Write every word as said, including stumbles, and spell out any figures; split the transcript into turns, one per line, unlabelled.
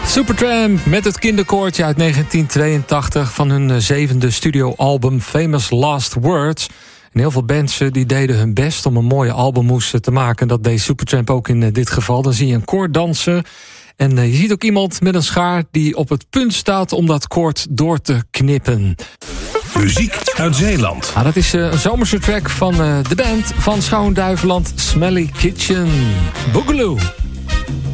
Supertramp met het kinderkoortje uit negentien tweeëntachtig... van hun zevende studioalbum Famous Last Words. En heel veel bands die deden hun best om een mooie albummoes te maken. Dat deed Supertramp ook in dit geval. Dan zie je een koord dansen. En je ziet ook iemand met een schaar die op het punt staat om dat koord door te knippen.
Muziek uit Zeeland.
Ah, dat is een zomerse track van de band van Schouwen-Duiveland, Smelly Kitchen. Boogaloo.